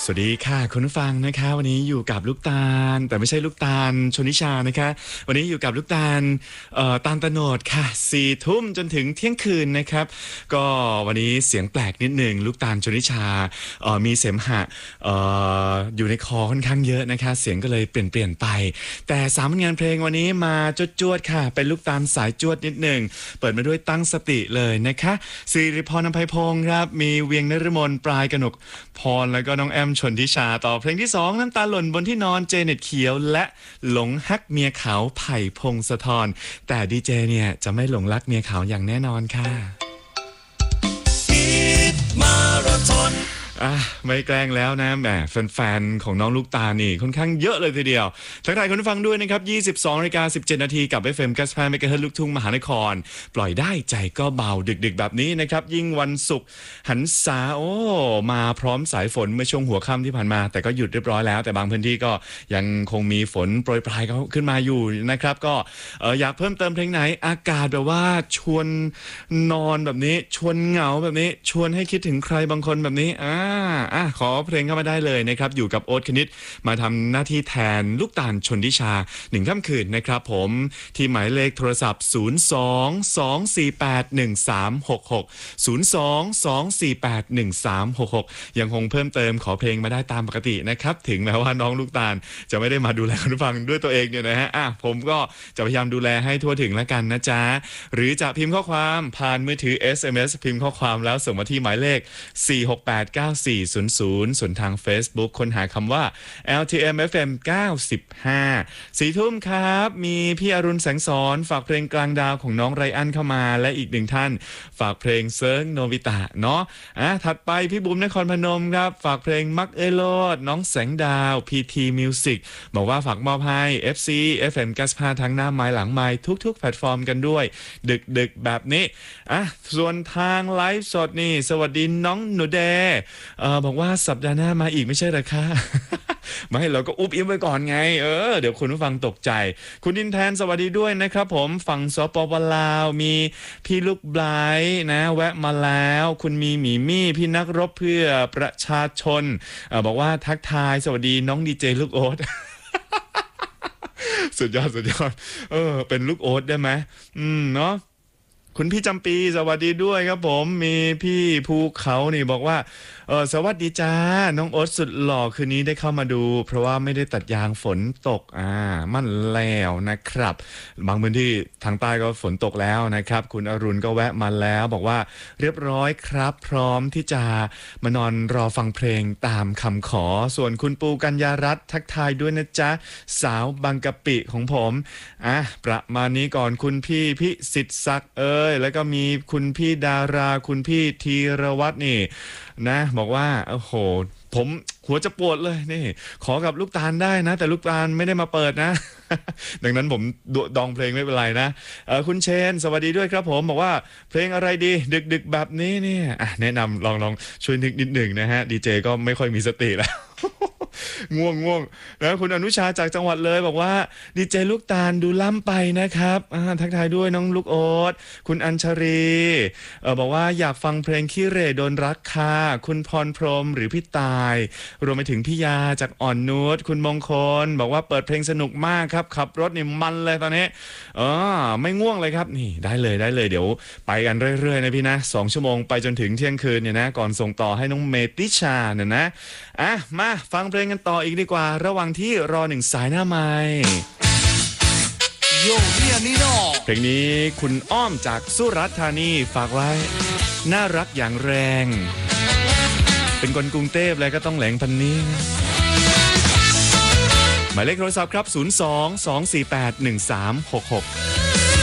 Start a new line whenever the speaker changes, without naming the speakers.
สวัสดีค่ะคุณผู้ฟังนะคะวันนี้อยู่กับลูกตาลแต่ไม่ใช่ลูกตาลชนิชานะคะวันนี้อยู่กับลูกตาลตาลตะโนดค่ะ4 ทุ่มจนถึงเที่ยงคืนนะครับก็วันนี้เสียงแปลกนิดหนึ่งลูกตาลชนิชามีเสมหะอยู่ในคอค่อนข้างเยอะนะคะเสียงก็เลยเปลี่ยนไปแต่3 ผลงานเพลงวันนี้มาจวดๆค่ะเป็นลูกตาลสายจวดนิดหนึ่งเปิดมาด้วยตั้งสติเลยนะคะสิริพร อำไพพงศ์ครับมีเวียงนฤมลปลายกนกพรแล้วก็น้องแอมชนทิชาต่อเพลงที่2น้ำตาหล่นบนที่นอนเจเน็ตเขียวและหลงฮักเมียขาวไผ่พงศธรแต่ดีเจเนี่ยจะไม่หลงรักเมียขาวอย่างแน่นอนค่ะมาราธอนไม่แกล้งแล้วนะแหมแฟนๆของน้องลูกตานี่ค่อนข้างเยอะเลยทีเดียวทักทายคุณผู้ฟังด้วยนะครับ 22:17 น.กับ FM 95 เมกะเฮิรตซ์ลูกทุ่งมหานครปล่อยได้ใจก็เบาดึกๆแบบนี้นะครับยิ่งวันศุกร์หันษามาพร้อมสายฝนเมื่อช่วงหัวค่ำที่ผ่านมาแต่ก็หยุดเรียบร้อยแล้วแต่บางพื้นที่ก็ยังคงมีฝนโปรยปลายขึ้นมาอยู่นะครับก็อยากเพิ่มเติมเพลงไหนอากาศแบบว่าชวนนอนแบบนี้ชวนเหงาแบบนี้ชวนให้คิดถึงใครบางคนแบบนี้ขอเพลงเข้ามาได้เลยนะครับอยู่กับโอ๊ตคณิตมาทำหน้าที่แทนลูกตาลชนทิชา1 ค่ำคืนนะครับผมที่หมายเลขโทรศัพท์02-248-1366 ยังคงเพิ่มเติมขอเพลงมาได้ตามปกตินะครับถึงแม้ว่าน้องลูกตาลจะไม่ได้มาดูแลคุณผู้ฟังด้วยตัวเองเนี่ยนะฮะผมก็จะพยายามดูแลให้ทั่วถึงแล้วกันนะจ๊ะหรือจะพิมพ์ข้อความผ่านมือถือ SMS พิมพ์ข้อความแล้วส่งมาที่หมายเลข4689400ส่วนทาง Facebook ค้นหาคำว่า LTM FM 95 4 ทุ่มครับมีพี่อรุณแสงสอนฝากเพลงกลางดาวของน้องไรอันเข้ามาและอีก1 ท่านฝากเพลงเซิร์งโนบิตะเนาะถัดไปพี่บุ๋มนครพนมครับฝากเพลงมักเอโลดน้องแสงดาว PT Music บอกว่าฝากมอบให้ FC FM 95ทั้งหน้าไม้หลังไม้ทุกๆแพลตฟอร์มกันด้วยดึกแบบนี้ส่วนทางไลฟ์สดนี่สวัสดีน้องหนูแดบอกว่าสัปดาห์หน้ามาอีกไม่ใช่หรอคะ ไม่เราก็อุบอิ่มไว้ก่อนไงเดี๋ยวคุณผู้ฟังตกใจคุณดินแทนสวัสดีด้วยนะครับผมฝั่งสปป.ลาวมีพี่ลูกไบรท์นะแวะมาแล้วคุณมีหมีมี่พี่นักรบเพื่อประชาชนบอกว่าทักทายสวัสดีน้องดีเจลูกโอ๊ต สุดยอดเป็นลูกโอ๊ตได้ไหมเนาะคุณพี่จำปีสวัสดีด้วยครับผมมีพี่ภูเขานี่บอกว่าสวัสดีจ้าน้องโอ๊ตสุดหล่อคืนนี้ได้เข้ามาดูเพราะว่าไม่ได้ตัดยางฝนตกมั่นแล้วนะครับบางพื้นที่ทางใต้ก็ฝนตกแล้วนะครับคุณอรุณก็แวะมาแล้วบอกว่าเรียบร้อยครับพร้อมที่จะมานอนรอฟังเพลงตามคำขอส่วนคุณปูกัญญารัตน์ทักทายด้วยนะจ๊ะสาวบางกะปิของผมประมาณนี้ก่อนคุณพี่พิสิทธิ์ศักดิ์แล้วก็มีคุณพี่ดาราคุณพี่ธีรวัฒน์นี่นะบอกว่าโอ้โหผมหัวจะปวดเลยนี่ขอกับลูกตาลได้นะแต่ลูกตาลไม่ได้มาเปิดนะ ดังนั้นผมดองเพลงไม่เป็นไรนะคุณเชนสวัสดีด้วยครับผมบอกว่าเพลงอะไรดีดึกแบบนี้เนี่ยแนะนำลองช่วยนึกนิดหนึ่งนะฮะดีเจก็ไม่ค่อยมีสติแล้ว ง่วงแล้วคุณอนุชาจากจังหวัดเลยบอกว่าดีเจลูกตาลดูล้ำไปนะครับทักทายด้วยน้องลูกโอ๊ตคุณอัญชรีบอกว่าอยากฟังเพลงขี้เหร่โดนรักค่ะคุณพรพรหมหรือพี่ตายรวมไปถึงพี่ยาจากอ่อนนุชคุณมงคลบอกว่าเปิดเพลงสนุกมากครับขับรถนี่มันเลยตอนนี้ไม่ง่วงเลยครับนี่ได้เลยเดี๋ยวไปกันเรื่อยๆนะพี่นะ2 ชั่วโมงไปจนถึงเที่ยงคืนเนี่ยนะก่อนส่งต่อให้น้องเมติชาเนี่ยนะมาฟังเพลงกันต่ออีกดีกว่าระหว่างที่รอ1 สายหน้าไมค์โยเนียนี่เนาะเพลงนี้คุณอ้อมจากสุราษฎร์ธานีฝากไว้น่ารักอย่างแรงเป็นคนกรุงเทพเลยก็ต้องแหลงพันนี้หมายเลขโทรศัพท์ครับ02-248-1366